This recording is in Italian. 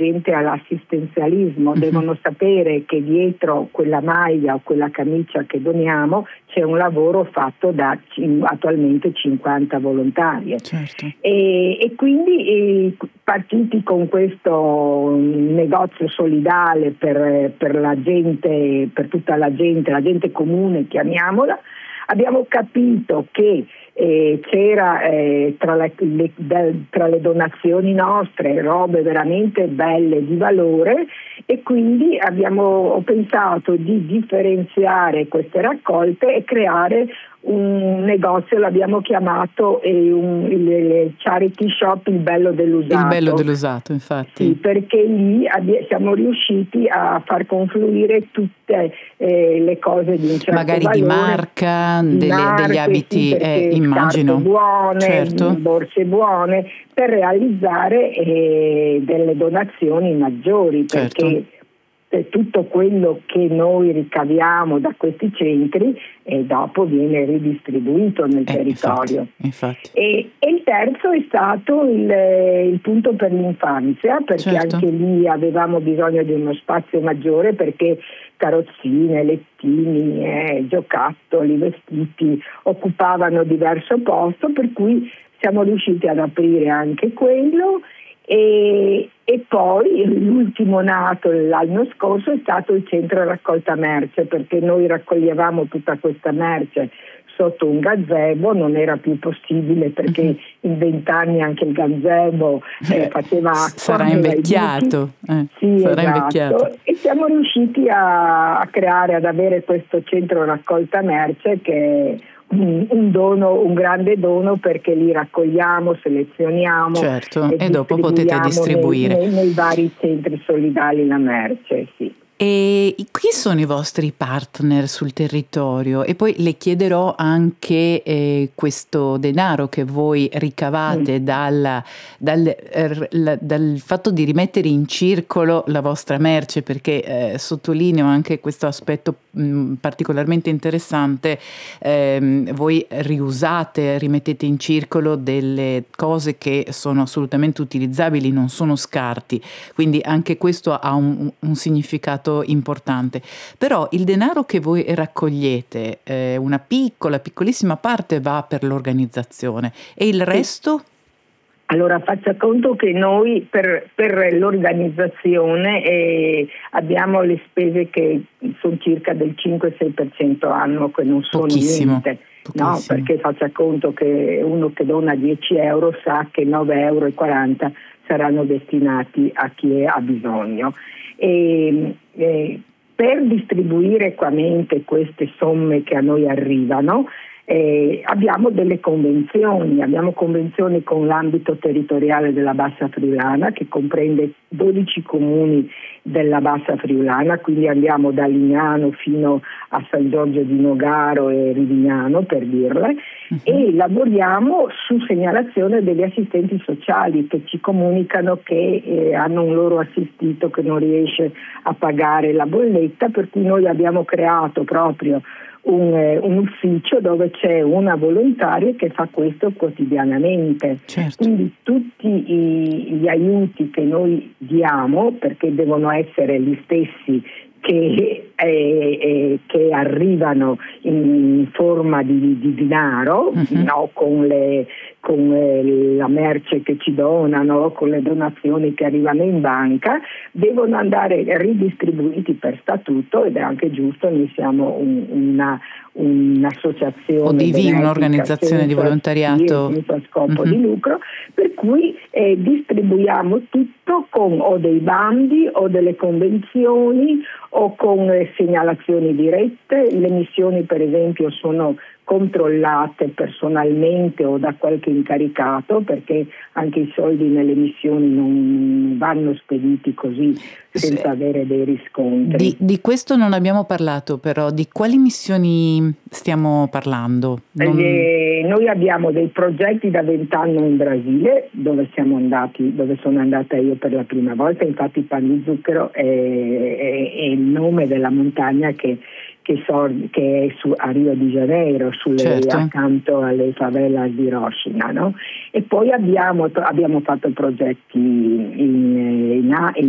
gente all'assistenzialismo, devono sapere che dietro quella maglia o quella camicia che doniamo c'è un lavoro fatto da attualmente 50 volontarie. Certo. E quindi partiti con questo negozio solidale per la gente, per tutta la gente comune, chiamiamola, abbiamo capito che c'era tra le donazioni nostre robe veramente belle di valore, e quindi ho pensato di differenziare queste raccolte e creare un negozio, l'abbiamo chiamato il charity shop Il Bello dell'Usato. Il Bello dell'Usato, infatti. Sì, perché lì siamo riusciti a far confluire tutte le cose di un certo magari valore, di marca, degli abiti, sì, immagino. scarpe buone, certo. borse buone, per realizzare delle donazioni maggiori, Certo. perché tutto quello che noi ricaviamo da questi centri dopo viene ridistribuito nel territorio. Infatti. E il terzo è stato il punto per l'infanzia, perché certo. anche lì avevamo bisogno di uno spazio maggiore, perché carrozzine, lettini, giocattoli, vestiti occupavano diverso posto, per cui siamo riusciti ad aprire anche quello. E poi l'ultimo nato l'anno scorso è stato il centro raccolta merce, perché noi raccoglievamo tutta questa merce sotto un gazebo, non era più possibile perché in 20 anni anche il gazebo faceva acqua. Sarà invecchiato. Sì, sarà esatto. invecchiato. E siamo riusciti a creare, ad avere questo centro raccolta merce che è un grande dono, perché li raccogliamo, selezioniamo, certo, e dopo potete distribuire nei vari centri solidali la merce, sì. E chi sono i vostri partner sul territorio? E poi le chiederò anche questo denaro che voi ricavate dal fatto di rimettere in circolo la vostra merce, perché sottolineo anche questo aspetto particolarmente interessante. Voi riusate, rimettete in circolo delle cose che sono assolutamente utilizzabili, non sono scarti, quindi anche questo ha un significato importante. Però il denaro che voi raccogliete, una piccolissima parte va per l'organizzazione, e il resto? Allora faccia conto che noi per l'organizzazione abbiamo le spese che sono circa del 5-6% annuo, che non sono niente. No, perché faccia conto che uno che dona 10 euro sa che 9,40 euro saranno destinati a chi ha bisogno. Per distribuire equamente queste somme che a noi arrivano, abbiamo delle convenzioni. Abbiamo convenzioni con l'ambito territoriale della Bassa Friulana, che comprende 12 comuni della Bassa Friulana, quindi andiamo da Lignano fino a San Giorgio di Nogaro e Rivignano, per dirle, e lavoriamo su segnalazione degli assistenti sociali che ci comunicano che hanno un loro assistito che non riesce a pagare la bolletta, per cui noi abbiamo creato proprio un ufficio dove c'è una volontaria che fa questo quotidianamente. Certo. Quindi tutti gli aiuti che noi diamo, perché devono essere gli stessi che arrivano in forma di denaro, no, con la merce che ci donano, con le donazioni che arrivano in banca, devono andare ridistribuiti per statuto, ed è anche giusto. Noi siamo un'associazione benefica, un'organizzazione di volontariato senza scopo di lucro, per cui distribuiamo tutto con o dei bandi o delle convenzioni o con segnalazioni dirette. Le missioni, per esempio, sono controllate personalmente o da qualche incaricato, perché anche i soldi nelle missioni non vanno spediti così senza avere dei riscontri. Di questo non abbiamo parlato, però di quali missioni stiamo parlando? Noi abbiamo dei progetti da 20 anni in Brasile, dove sono andata io per la prima volta. Infatti Pan di Zucchero è il nome della montagna che è a Rio de Janeiro, certo, accanto alle favelas di Rocinha, no? E poi abbiamo fatto progetti in